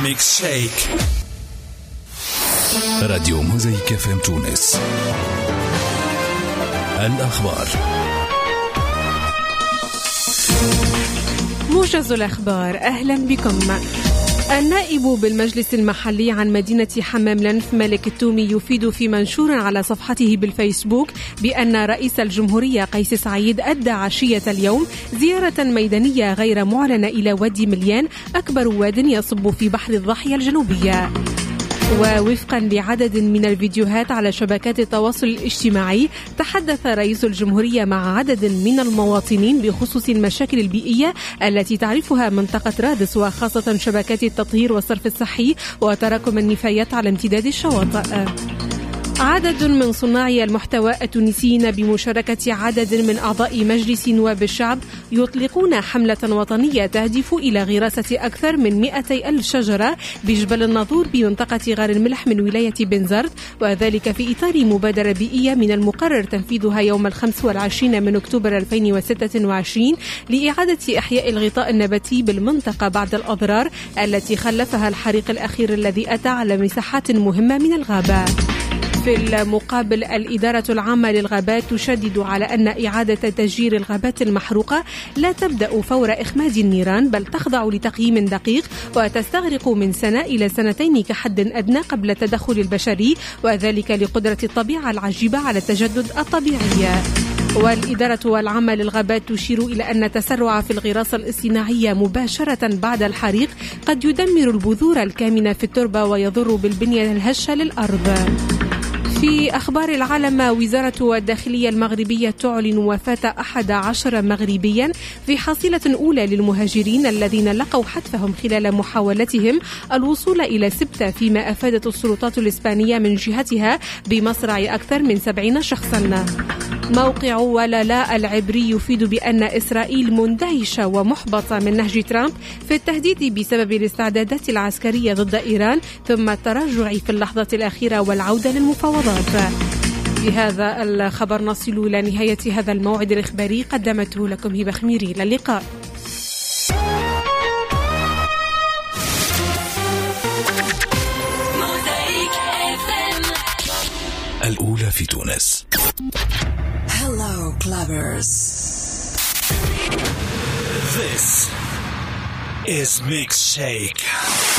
ميكس شيك. راديو موزايك FM تونس. الأخبار. موجز الأخبار، أهلا بكم. النائب بالمجلس المحلي عن مدينة حمام لنف مالك التومي يفيد في منشور على صفحته بالفيسبوك بأن رئيس الجمهورية قيس سعيد أدى عشية اليوم زيارة ميدانية غير معلنة إلى وادي مليان، أكبر واد يصب في بحر الضاحية الجنوبية. ووفقا لعدد من الفيديوهات على شبكات التواصل الاجتماعي، تحدث رئيس الجمهورية مع عدد من المواطنين بخصوص المشاكل البيئية التي تعرفها منطقة رادس، وخاصة شبكات التطهير والصرف الصحي وتراكم النفايات على امتداد الشواطئ. عدد من صناعي المحتوى التونسيين بمشاركة عدد من أعضاء مجلس نواب الشعب يطلقون حملة وطنية تهدف إلى غراسة أكثر من 200,000 شجرة بجبل الناظور بمنطقة غار الملح من ولاية بنزرت، وذلك في إطار مبادرة بيئية من المقرر تنفيذها يوم 25 من أكتوبر 2026 لإعادة إحياء الغطاء النباتي بالمنطقة بعد الأضرار التي خلفها الحريق الأخير الذي أتى على مساحات مهمة من الغابة. في المقابل، الإدارة العامة للغابات تشدد على أن إعادة تشجير الغابات المحروقة لا تبدأ فور إخماد النيران، بل تخضع لتقييم دقيق وتستغرق من 1 إلى 2 كحد أدنى قبل التدخل البشري، وذلك لقدرة الطبيعة العجيبة على التجدد الطبيعي. والإدارة العامة للغابات تشير إلى أن التسرع في الغراسة الاصطناعية مباشرة بعد الحريق قد يدمر البذور الكامنة في التربة ويضر بالبنية الهشة للأرض. في أخبار العالم، وزارة الداخلية المغربية تعلن وفاة 11 مغربيا في حصيلة أولى للمهاجرين الذين لقوا حتفهم خلال محاولتهم الوصول إلى سبتة، فيما أفادت السلطات الإسبانية من جهتها بمصرع أكثر من 70 شخصا. موقع ولالاء العبري يفيد بأن إسرائيل مندهشة ومحبطة من نهج ترامب في التهديد بسبب الاستعدادات العسكرية ضد إيران، ثم التراجع في اللحظة الأخيرة والعودة للمفاوضات. بهذا الخبر نصل إلى نهاية هذا الموعد الإخباري، قدمته لكم هبة خميري. إلى اللقاء. الأولى في تونس. Hello clubbers. This is Mix Shake.